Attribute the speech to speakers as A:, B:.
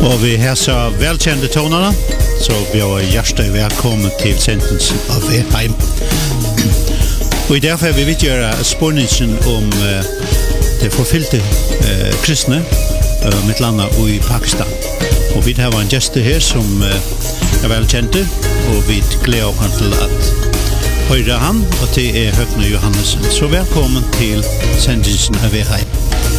A: Og vi her så velkjente tonerne, så blir hjertelig velkommen til sendelsen av Veheim. Og derfor vil vi gjøre spørningen om det forfylte kristne mitt landet i Pakistan. Og vi har en gjest her som velkjente, og vi gleder oss til at høre han, og det Høgner Johannessen. Så velkommen til sendelsen av Veheim.